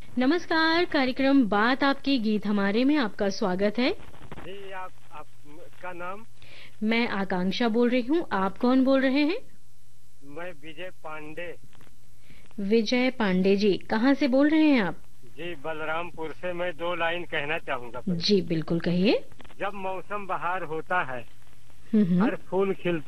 नमस्कार। कार्यक्रम बात आपके गीत हमारे में आपका स्वागत है। जी, आपका नाम? मैं आकांक्षा बोल रही हूँ। आप कौन बोल रहे हैं? मैं विजय पांडे। विजय पांडे जी, कहाँ से बोल रहे हैं आप? जी, बलरामपुर से। मैं 2 लाइन कहना चाहूंगा पहले। जी बिल्कुल, कहिए। जब मौसम बहार होता है, हम्म। हर फूल खिलता